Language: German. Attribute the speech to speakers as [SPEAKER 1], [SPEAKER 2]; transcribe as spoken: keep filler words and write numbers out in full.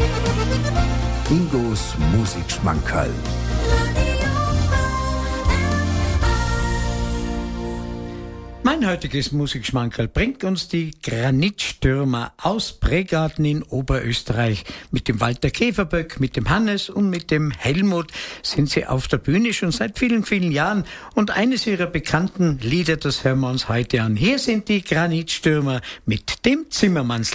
[SPEAKER 1] Ingos Musikschmankerl.
[SPEAKER 2] Mein heutiges Musikschmankerl bringt uns die Granitstürmer aus Pregarten in Oberösterreich. Mit dem Walter Käferböck, mit dem Hannes und mit dem Helmut sind sie auf der Bühne schon seit vielen, vielen Jahren. Und eines ihrer bekannten Lieder, das hören wir uns heute an. Hier sind die Granitstürmer mit dem Zimmermannslied.